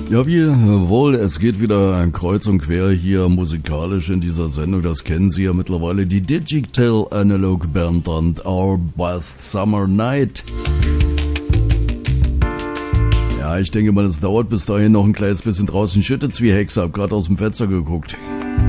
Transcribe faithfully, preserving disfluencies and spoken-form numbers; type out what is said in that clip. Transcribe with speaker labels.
Speaker 1: Ja, wie wohl, es geht wieder kreuz und quer hier musikalisch in dieser Sendung. Das kennen Sie ja mittlerweile, die Digital Analog Band und Our Best Summer Night. Ja, ich denke mal, es dauert bis dahin noch ein kleines bisschen draußen. Schüttet's wie Hexe, hab grad aus dem Fenster geguckt.